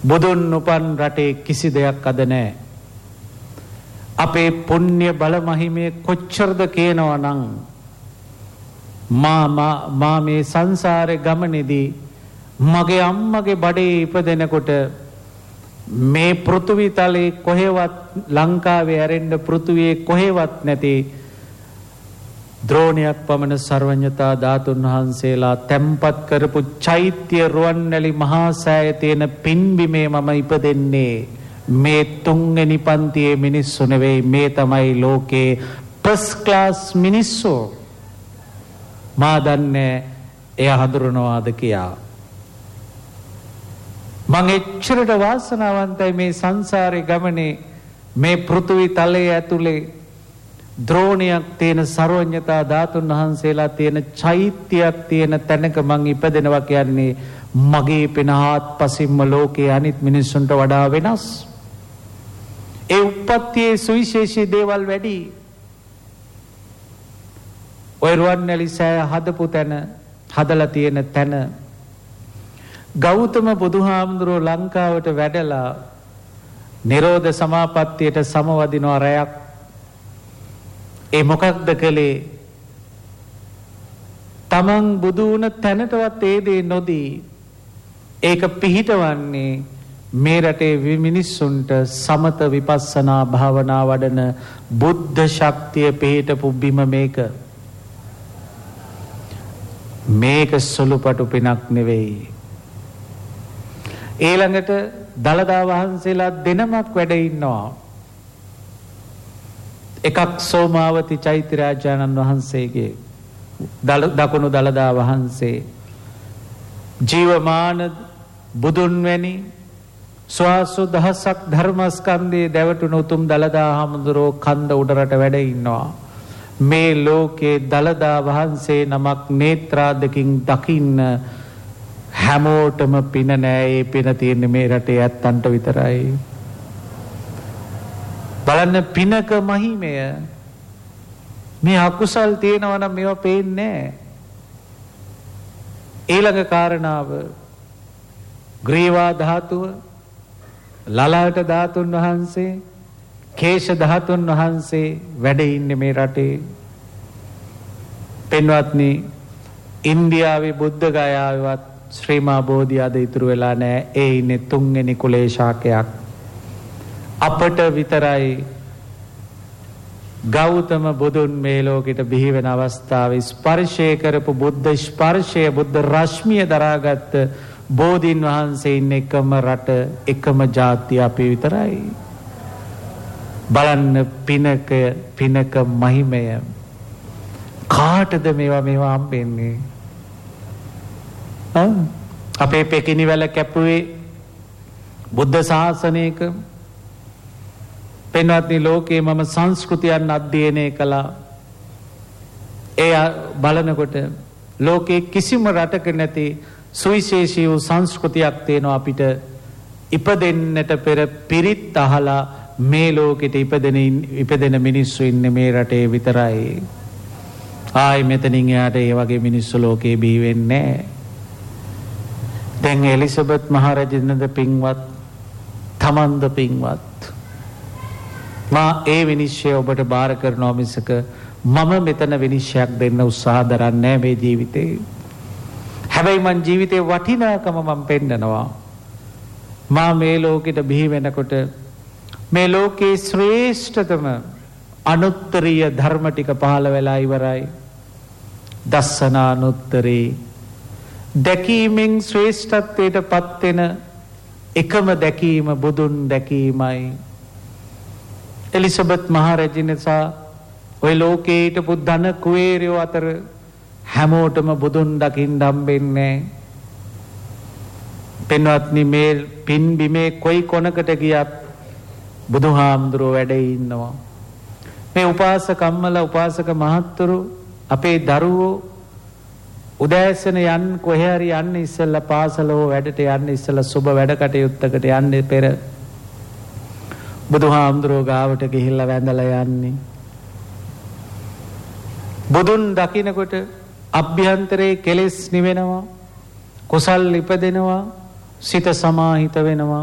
බුදුන් උපන් රටේ කිසි දෙයක් අද නැහැ. අපේ පුණ්‍ය බල මහිමේ කොච්චරද කියනවා නම් මා මේ සංසාරේ ගමනේදී මගේ අම්මගේ බඩේ ඉපදෙනකොට මේ පෘථිවි තලයේ කොහෙවත් ලංකාවේ ඇරෙන්න පෘථිවියේ කොහෙවත් නැති ද්‍රෝණයක් පමණ සර්වඥතා ධාතුන් වහන්සේලා තැම්පත් කරපු චෛත්‍ය රුවන්වැලි මහා සෑය තියෙන පින්බිමේ මම ඉපදෙන්නේ. මේ තුන්වෙනි පන්තියේ මිනිස්සු නෙවෙයි, මේ තමයි ලෝකේ ෆස්ට් ක්ලාස් මිනිස්සු. මා දන්නේ එය හඳුරනවාද කියා. මං එච්චරට වාසනාවන්තයි මේ සංසාරේ ගමනේ මේ පෘථිවි තලයේ ඇතුලේ ද්‍රෝණයක් තියෙන සර්වඥතා ධාතුන් වහන්සේලා තියෙන චෛත්‍යයක් තියෙන තැනක මං ඉපදෙනවා කියන්නේ මගේ පෙනහත් පසින්ම ලෝකයේ අනිත් මිනිස්සුන්ට වඩා වෙනස්. ඒ උප්පත්තියේ සුවිශේෂී දේවල් වැඩි. ඔය රුවන්වැලි සෑය හදපු තැන, හදලා තියෙන තැන ගෞතම බුදුහාමුදුරුවෝ ලංකාවට වැඩලා නිරෝධ සමාපත්තියට සමවදිනවා රැයක්. ඒ මොකක්ද කළේ? තමන් බුදු වුණ තැනටවත් ඒ දේ නොදී ඒක පිහිටවන්නේ මේ රටේ මිනිස්සුන්ට සමත විපස්සනා භාවනා වඩන බුද්ධ ශක්තිය පිහිටපු බිම මේක. මේක සුළුපටු පිනක් නෙවෙයි. ඊළඟට දළදා වහන්සේලා දෙනමක් වැඩ ඉන්නවා. එකක් සෝමාවති චෛත්‍යරාජානන් වහන්සේගේ දකුණු දළදා වහන්සේ ජීවමාන බුදුන් වැනි ස්වාසු දහසක් ධර්මස්කන්ධයේ දැවටුණු උතුම් දළදා හාමුදුරුවෝ කන්ද උඩරට වැඩ ඉන්නවා. මේ ලෝකේ දළදා වහන්සේ නමක් නේත්‍රාදකින් දකින්න හැමෝටම පින නෑ. ඒ පින තියෙන්නේ මේ රටේ ඇත්තන්ට විතරයි. බලන්න පිනක මහිමය. මේ අකුසල් තියෙනවා නම් මේවා පේන්නේ නෑ. ඊළඟ කාරණාව ග්‍රීවා ධාතුව, ලලාට ධාතුන් වහන්සේ, කේශ ධාතුන් වහන්සේ වැඩ ඉන්නේ මේ රටේ. පින්වත්නි, ඉන්දියාවේ බුද්ධ ගයාවේවත් ශ්‍රීමා බෝධිය අද ඉතුරු වෙලා නැහැ. ඒ ඉන්නේ තුන්වෙනි කුලේ ශාකයක්. අපට විතරයි ගෞතම බුදුන් මේ ලෝකෙට බිහි වෙන අවස්ථාවේ ස්පර්ශය කරපු බුද්ධ ස්පර්ශය, බුද්ධ රශ්මිය දරාගත්ත බෝධීන් වහන්සේ ඉන්න එකම රට, එකම ජාතිය අපි විතරයි. බලන්න පිනක මහිමය. කාටද මේවා හම්බෙන්නේ? අපේ පෙකිනිවැල කැපුවේ බුද්ධ ශාසනයක. පින්වත්නි, ලෝකේ මම සංස්කෘතියන් අධ්‍යයනය කළා. ඒ බලනකොට ලෝකේ කිසිම රටක නැති සුවිශේෂී වූ සංස්කෘතියක් තියෙනවා. අපිට ඉපදෙන්නට පෙර පිරිත් අහලා මේ ලෝකෙට ඉපදෙන මිනිස්සු ඉන්නේ මේ රටේ විතරයි. ආයි මෙතනින් එහාට ඒ වගේ මිනිස්සු ලෝකේ බිහි වෙන්නේ නැහැ. දැන් එලිසබෙත් මහරජිනද පින්වත්, තමන්ද පින්වත්. මා ඒ විනිශ්චය ඔබට බාර කරනවා මිසක මම මෙතන විනිශ්චයක් දෙන්න උත්සාහ දරන්නේ මේ ජීවිතේ. හැබැයි මං ජීවිතේ වටිනාකම මම පෙන්නනවා. මා මේ ලෝකෙට බිහි වෙනකොට මේ ලෝකේ ශ්‍රේෂ්ඨතම අනුත්තරීය ධර්ම ටික පහළ වෙලා ඉවරයි. දස්සනානුත්තරේ, දැකීමෙන් ශ්‍රේෂ්ඨත්වයට පත් වෙන එකම දැකීම බුදුන් දැකීමයි. එලිසබෙත් මහරජිනසා ඔය ලෝකේ හිටපු ධන කුවේරයෝ අතර හැමෝටම බුදුන් දකින්න හම්බෙන්නේ. පින්වත්නි, මේ පින් බිමේ කොයි කොනකට ගියත් බුදුහාමුදුරුවෝ වැඩ ඉන්නවා. මේ උපාසකම්මල උපාසක මහත්තුරු අපේ දරුවෝ උදෑසන යන්න කොහේ හරි යන්න ඉස්සෙල්ලා පාසල හෝ වැඩට යන්න ඉස්සෙල්ලා සුබ වැඩ කටයුත්තකට යන්න පෙර බුදුහාමුදුරුවෝ ගාවට ගිහිල්ලා වැඳලා යන්නේ. බුදුන් දකින්නකොට අභ්‍යන්තරයේ කෙලෙස් නිවෙනවා, කුසල් ඉපදෙනවා, සිත සමාහිත වෙනවා.